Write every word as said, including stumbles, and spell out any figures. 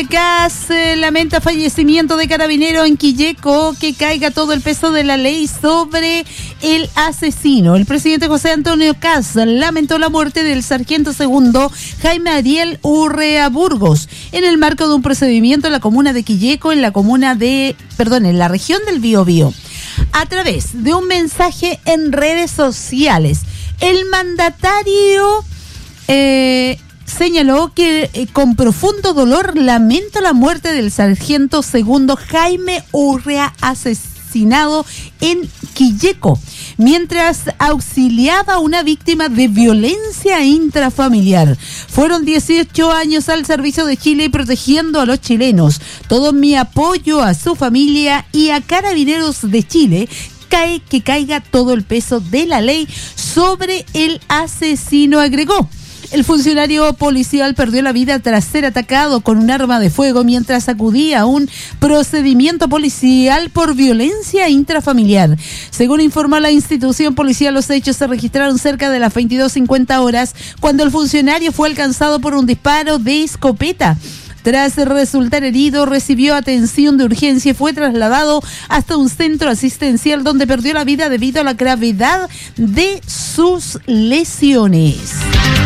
Vallecas eh, lamenta fallecimiento de carabinero en Quilleco, que caiga todo el peso de la ley sobre el asesino. El presidente José Antonio Kast lamentó la muerte del sargento segundo Jaime Ariel Urrea Burgos en el marco de un procedimiento en la comuna de Quilleco, en la comuna de, perdón, en la región del Biobío. A través de un mensaje en redes sociales, el mandatario eh, señaló que eh, con profundo dolor lamenta la muerte del sargento segundo Jaime Urrea, asesinado en Quilleco, mientras auxiliaba a una víctima de violencia intrafamiliar. Fueron dieciocho años al servicio de Chile y protegiendo a los chilenos. Todo mi apoyo a su familia y a Carabineros de Chile. Cae, que caiga todo el peso de la ley sobre el asesino, agregó. El funcionario policial perdió la vida tras ser atacado con un arma de fuego mientras acudía a un procedimiento policial por violencia intrafamiliar. Según informó la institución policial, los hechos se registraron cerca de las veintidós cincuenta horas, cuando el funcionario fue alcanzado por un disparo de escopeta. Tras resultar herido, recibió atención de urgencia y fue trasladado hasta un centro asistencial donde perdió la vida debido a la gravedad de sus lesiones.